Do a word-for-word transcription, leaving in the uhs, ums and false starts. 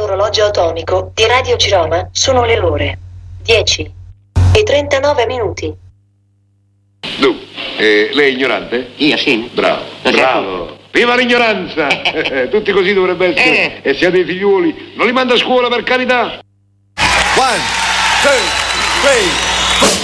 dall'orologio atomico di Radio Ciroma sono le ore dieci e trentanove minuti. Tu, eh, lei è ignorante? Io sì. Bravo, bravo. Viva l'ignoranza! Tutti così dovrebbe essere. Eh. E se ha dei figliuoli, non li manda a scuola, per carità. One, two, three.